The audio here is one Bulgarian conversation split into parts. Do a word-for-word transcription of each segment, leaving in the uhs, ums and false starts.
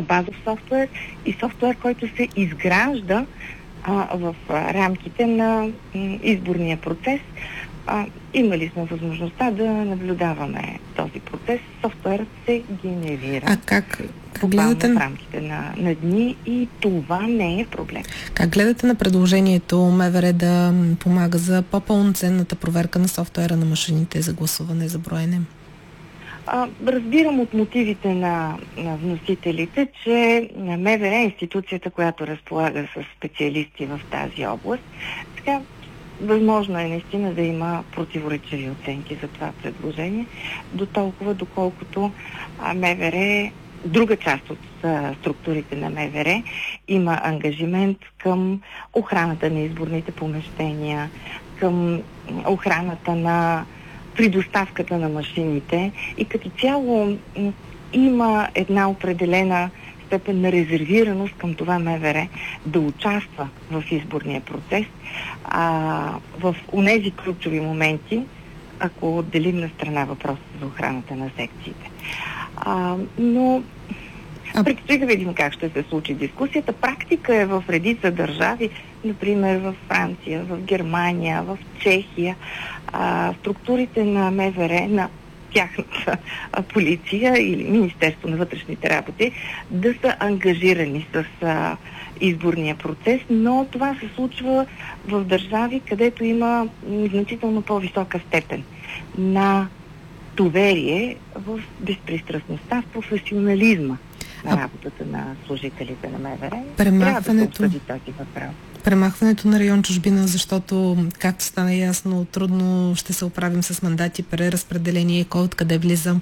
има базов софтуер и софтуер, който се изгражда а, в а, рамките на м, изборния процес. А, имали сме възможността да наблюдаваме този процес. Софтуерът се генерира. А как, как гледате в рамките на, на дни и това не е проблем. Как гледате на предложението МВР да помага за по-пълноценната проверка на софтуера на машините за гласуване, за броене? А, разбирам от мотивите на, на вносителите, че МВР е институцията, която разполага с специалисти в тази област. Така, възможно е наистина да има противоречиви оценки за това предложение, до толкова, доколкото а, МВР, друга част от а, структурите на МВР, има ангажимент към охраната на изборните помещения, към охраната на предоставката на машините и като цяло м, има една определена степен на резервираност към това МВР да участва в изборния процес а, в онези ключови моменти, ако отделим на страна въпроса за охраната на секциите. А, но предстои да видим как ще се случи дискусията. Практика е в редица държави, например в Франция, в Германия, в Чехия. А, структурите на МВР, на тяхната а, полиция или Министерство на вътрешните работи да са ангажирани с а, изборния процес, но това се случва в държави, където има значително по-висока степен на доверие в безпристрастността, в професионализма на работата на служителите на МВР. Премахването... Трябва да се обсъди този въпрос. Премахването на район чужбина, защото, както стана ясно, трудно ще се оправим с мандати, преразпределение, кой откъде влиза.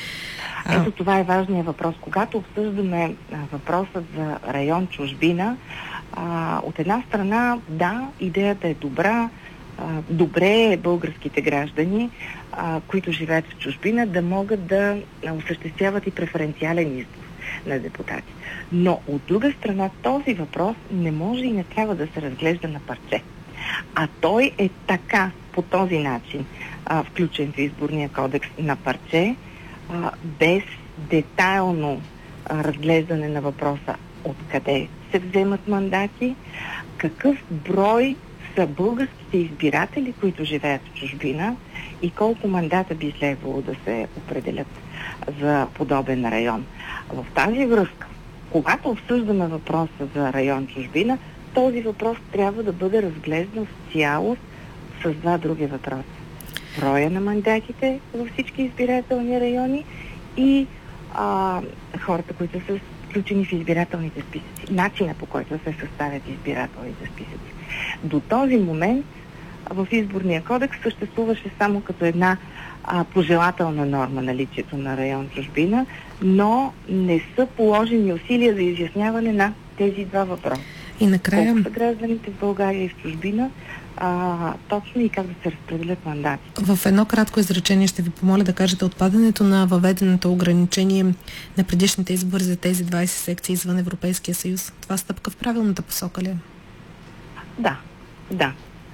Ето това е важният въпрос. Когато обсъждаме а, въпросът за район чужбина, а, от една страна, да, идеята е добра, а, добре е българските граждани, а, които живеят в чужбина, да могат да осъществяват и преференциален избор на депутати. Но от друга страна този въпрос не може и не трябва да се разглежда на парче. А той е така, по този начин, а, включен в изборния кодекс на парче, а, без детайлно а, разглеждане на въпроса откъде се вземат мандати, какъв брой са българските избиратели, които живеят в чужбина и колко мандата би следвало да се определят за подобен район. В тази връзка, когато обсъждаме въпроса за район чужбина, този въпрос трябва да бъде разглеждан в цялост с два други въпроса. Броя на мандатите във всички избирателни райони и а, хората, които са включени в избирателните списъци. Начина, по който се съставят избирателните списъци. До този момент в изборния кодекс съществуваше само като една а, пожелателна норма наличието на район чужбина, но не са положени усилия за изясняване на тези два въпроса. И накрая... Колко са гражданите в България и в чужбина, а, точно и как да се разпределят мандати. В едно кратко изречение ще ви помоля да кажете отпадането на въведеното ограничение на предишните избори за тези двайсет секции извън Европейския съюз. Това стъпка в правилната посока ли? Да, да.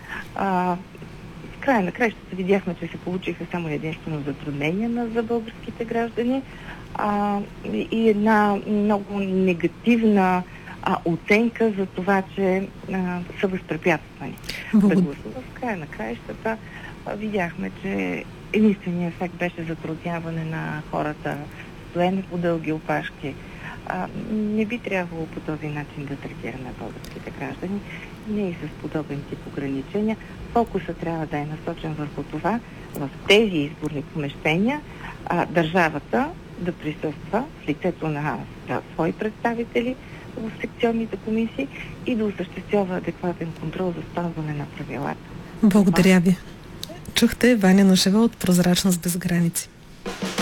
А, в края на краищата видяхме, че се получиха само единствено затруднения на, за българските граждани а, и една много негативна а, оценка за това, че а, са възпрепятствани. Благодаря. Да гласуват. В края на краищата а, видяхме, че единственият ефект беше затрудняване на хората, стоене по дълги опашки. А, не би трябвало по този начин да третираме българските граждани. Не и с подобен тип ограничения. Фокусът трябва да е насочен върху това в тези изборни помещения а, държавата да присъства в лицето на да, свои представители в секционните комисии и да осъществява адекватен контрол за спазване на правилата. Благодаря ви. Чухте Ваня Нушева от Прозрачност без граници.